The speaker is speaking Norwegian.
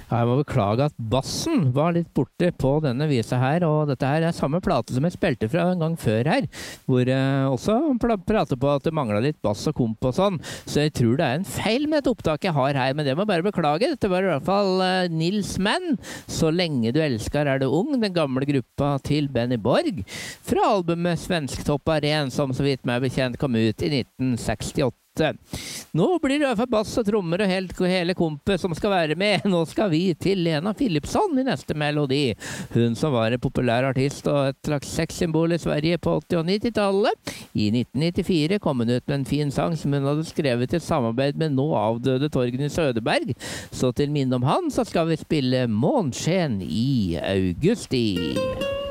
Jeg må beklage at bassen var litt borte på denne visa her, og dette her er samme plate som jeg spilte fra en gang før her, hvor jeg også prater på at det manglet litt bass og komp og sånn, så jeg tror det er en feil med et opptak jeg har her, men det må jeg bare beklage. Dette var i hvert fall Nils Mann, Så lenge du elsker er du ung, den gamle gruppa til Benny Borg, fra albumet Svensktopp Ren, som så vidt meg bekjent kom ut i 1968. Nå blir det i hvert fall bass og trommer og hele kompet som skal være med. Nå skal vi til Lena Philipsson i neste melodi. Hun som var en populær artist og et slags sexsymbol i Sverige på 80- og 90-tallet. I 1994 kom hun ut med en fin sang som hun hadde skrevet i samarbeid med nå avdøde Torgny Søderberg. Så til minne om han så skal vi spille Månskjen i augusti.